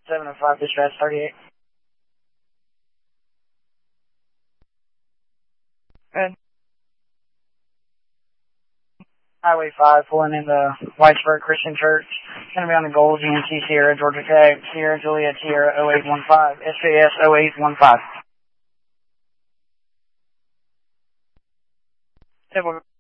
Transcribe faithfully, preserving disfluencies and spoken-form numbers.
seven oh five, dispatch thirty-eight. Good. Highway five, pulling in the Whitesburg Christian Church. Going to be on the Gold, G N C Sierra, Georgia Tech, Sierra Juliet Sierra oh eight one five, S J S oh eight one five. Typical.